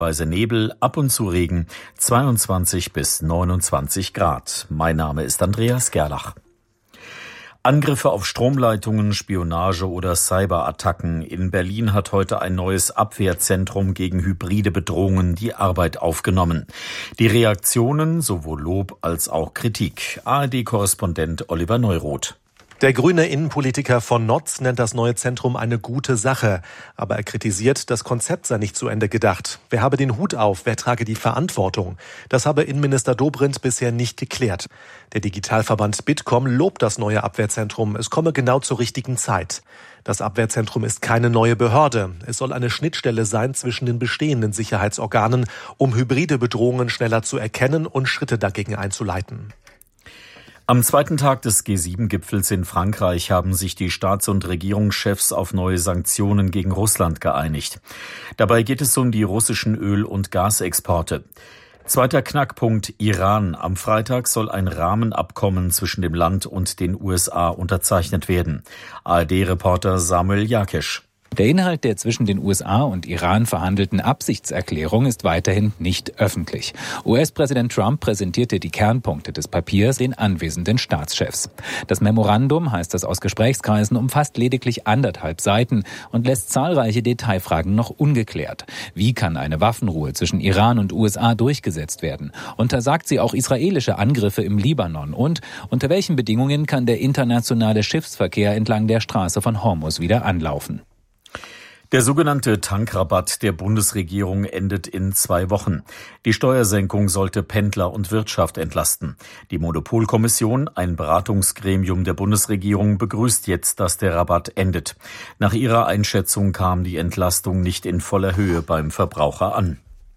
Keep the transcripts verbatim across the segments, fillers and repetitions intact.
Weise Nebel, ab und zu Regen, zweiundzwanzig bis neunundzwanzig Grad. Mein Name ist Andreas Gerlach. Angriffe auf Stromleitungen, Spionage oder Cyberattacken. In Berlin hat heute ein neues Abwehrzentrum gegen hybride Bedrohungen die Arbeit aufgenommen. Die Reaktionen, sowohl Lob als auch Kritik. A R D-Korrespondent Oliver Neuroth. Der grüne Innenpolitiker von Notz nennt das neue Zentrum eine gute Sache. Aber er kritisiert, das Konzept sei nicht zu Ende gedacht. Wer habe den Hut auf? Wer trage die Verantwortung? Das habe Innenminister Dobrindt bisher nicht geklärt. Der Digitalverband Bitkom lobt das neue Abwehrzentrum. Es komme genau zur richtigen Zeit. Das Abwehrzentrum ist keine neue Behörde. Es soll eine Schnittstelle sein zwischen den bestehenden Sicherheitsorganen, um hybride Bedrohungen schneller zu erkennen und Schritte dagegen einzuleiten. Am zweiten Tag des G sieben Gipfels in Frankreich haben sich die Staats- und Regierungschefs auf neue Sanktionen gegen Russland geeinigt. Dabei geht es um die russischen Öl- und Gasexporte. Zweiter Knackpunkt Iran. Am Freitag soll ein Rahmenabkommen zwischen dem Land und den U S A unterzeichnet werden. A R D-Reporter Samuel Jakesch. Der Inhalt der zwischen den U S A und Iran verhandelten Absichtserklärung ist weiterhin nicht öffentlich. U S-Präsident Trump präsentierte die Kernpunkte des Papiers den anwesenden Staatschefs. Das Memorandum, heißt es aus Gesprächskreisen, umfasst lediglich anderthalb Seiten und lässt zahlreiche Detailfragen noch ungeklärt. Wie kann eine Waffenruhe zwischen Iran und U S A durchgesetzt werden? Untersagt sie auch israelische Angriffe im Libanon? Und unter welchen Bedingungen kann der internationale Schiffsverkehr entlang der Straße von Hormuz wieder anlaufen? Der sogenannte Tankrabatt der Bundesregierung endet in zwei Wochen. Die Steuersenkung sollte Pendler und Wirtschaft entlasten. Die Monopolkommission, ein Beratungsgremium der Bundesregierung, begrüßt jetzt, dass der Rabatt endet. Nach ihrer Einschätzung kam die Entlastung nicht in voller Höhe beim Verbraucher an.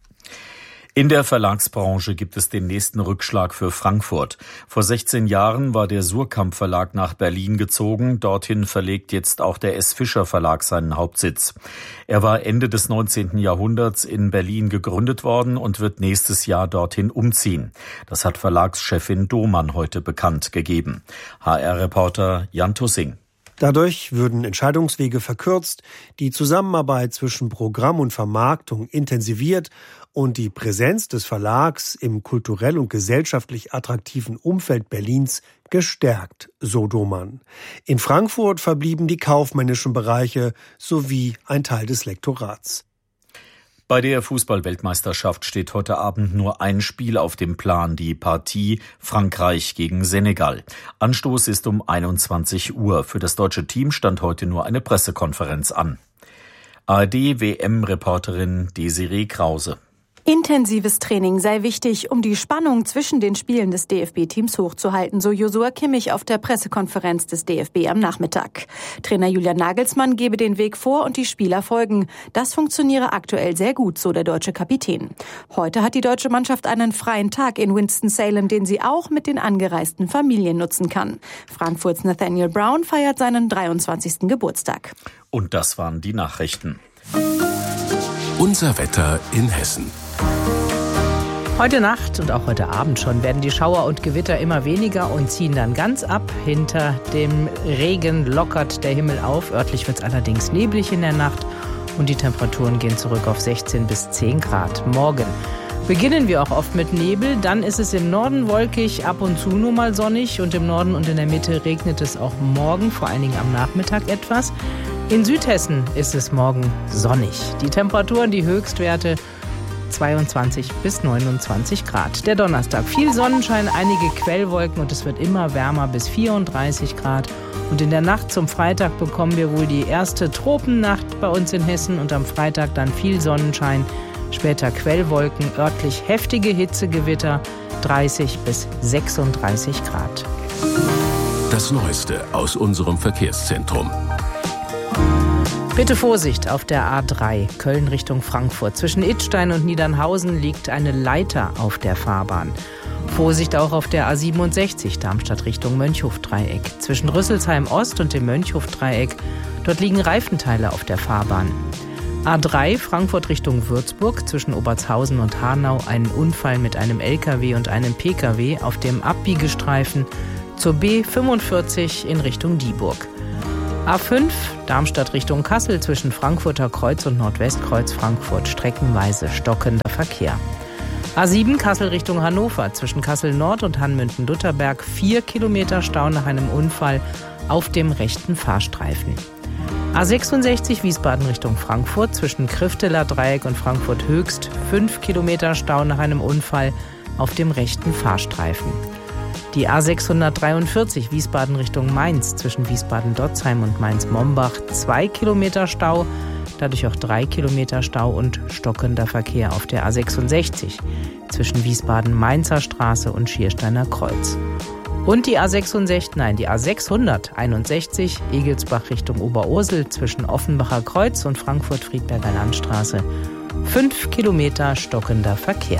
In der Verlagsbranche gibt es den nächsten Rückschlag für Frankfurt. Vor sechzehn Jahren war der Suhrkamp Verlag nach Berlin gezogen. Dorthin verlegt jetzt auch der S. Fischer Verlag seinen Hauptsitz. Er war Ende des neunzehnten Jahrhunderts in Berlin gegründet worden und wird nächstes Jahr dorthin umziehen. Das hat Verlagschefin Domann heute bekannt gegeben. H R-Reporter Jan Tussing. Dadurch würden Entscheidungswege verkürzt, die Zusammenarbeit zwischen Programm und Vermarktung intensiviert und die Präsenz des Verlags im kulturell und gesellschaftlich attraktiven Umfeld Berlins gestärkt, so Domann. In Frankfurt verblieben die kaufmännischen Bereiche sowie ein Teil des Lektorats. Bei der Fußball-Weltmeisterschaft steht heute Abend nur ein Spiel auf dem Plan, die Partie Frankreich gegen Senegal. Anstoß ist um einundzwanzig Uhr. Für das deutsche Team stand heute nur eine Pressekonferenz an. A R D-W M-Reporterin Desiree Krause. Intensives Training sei wichtig, um die Spannung zwischen den Spielen des D F B-Teams hochzuhalten, so Josua Kimmich auf der Pressekonferenz des D F B am Nachmittag. Trainer Julian Nagelsmann gebe den Weg vor und die Spieler folgen. Das funktioniere aktuell sehr gut, so der deutsche Kapitän. Heute hat die deutsche Mannschaft einen freien Tag in Winston-Salem, den sie auch mit den angereisten Familien nutzen kann. Frankfurts Nathaniel Brown feiert seinen dreiundzwanzigsten Geburtstag. Und das waren die Nachrichten. Unser Wetter in Hessen. Heute Nacht und auch heute Abend schon werden die Schauer und Gewitter immer weniger und ziehen dann ganz ab. Hinter dem Regen lockert der Himmel auf. Örtlich wird es allerdings neblig in der Nacht und die Temperaturen gehen zurück auf sechzehn bis zehn Grad. Morgen beginnen wir auch oft mit Nebel, dann ist es im Norden wolkig, ab und zu nur mal sonnig und im Norden und in der Mitte regnet es auch morgen, vor allen Dingen am Nachmittag etwas. In Südhessen ist es morgen sonnig. Die Temperaturen, die Höchstwerte zweiundzwanzig bis neunundzwanzig Grad. Der Donnerstag, viel Sonnenschein, einige Quellwolken und es wird immer wärmer bis vierunddreißig Grad. Und in der Nacht zum Freitag bekommen wir wohl die erste Tropennacht bei uns in Hessen und am Freitag dann viel Sonnenschein, später Quellwolken, örtlich heftige Hitzegewitter, dreißig bis sechsunddreißig Grad. Das Neueste aus unserem Verkehrszentrum. Bitte Vorsicht auf der A drei, Köln Richtung Frankfurt. Zwischen Idstein und Niedernhausen liegt eine Leiter auf der Fahrbahn. Vorsicht auch auf der A siebenundsechzig, Darmstadt Richtung Mönchhof-Dreieck. Zwischen Rüsselsheim Ost und dem Mönchhof-Dreieck, dort liegen Reifenteile auf der Fahrbahn. A drei, Frankfurt Richtung Würzburg, zwischen Obertshausen und Hanau, einen Unfall mit einem L K W und einem P K W auf dem Abbiegestreifen zur B fünfundvierzig in Richtung Dieburg. A fünf Darmstadt Richtung Kassel zwischen Frankfurter Kreuz und Nordwestkreuz Frankfurt streckenweise stockender Verkehr. A sieben Kassel Richtung Hannover zwischen Kassel Nord und Hannmünden-Lutherberg vier Kilometer Stau nach einem Unfall auf dem rechten Fahrstreifen. A sechsundsechzig Wiesbaden Richtung Frankfurt zwischen Krifteler Dreieck und Frankfurt Höchst fünf Kilometer Stau nach einem Unfall auf dem rechten Fahrstreifen. Die A sechshundertdreiundvierzig Wiesbaden Richtung Mainz zwischen Wiesbaden-Dotzheim und Mainz-Mombach zwei Kilometer Stau, dadurch auch drei Kilometer Stau und stockender Verkehr auf der A sechsundsechzig zwischen Wiesbaden-Mainzer Straße und Schiersteiner Kreuz. Und die A sechsundsechzig, nein, die A sechshunderteinundsechzig Egelsbach Richtung Oberursel zwischen Offenbacher Kreuz und Frankfurt-Friedberger Landstraße fünf Kilometer stockender Verkehr.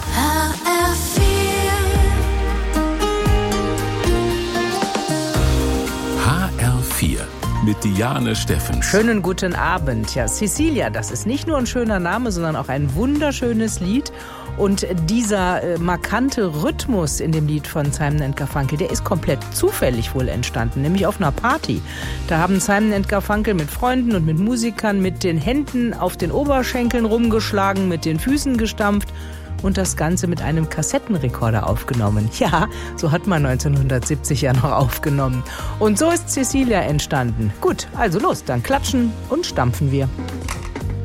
H R vier mit Diane Steffens. Schönen guten Abend. Ja, Cecilia, das ist nicht nur ein schöner Name, sondern auch ein wunderschönes Lied. Und dieser äh, markante Rhythmus in dem Lied von Simon and Garfunkel, der ist komplett zufällig wohl entstanden, nämlich auf einer Party. Da haben Simon and Garfunkel mit Freunden und mit Musikern mit den Händen auf den Oberschenkeln rumgeschlagen, mit den Füßen gestampft und das Ganze mit einem Kassettenrekorder aufgenommen. Ja, so hat man neunzehnhundertsiebzig ja noch aufgenommen. Und so ist Cecilia entstanden. Gut, also los, dann klatschen und stampfen wir.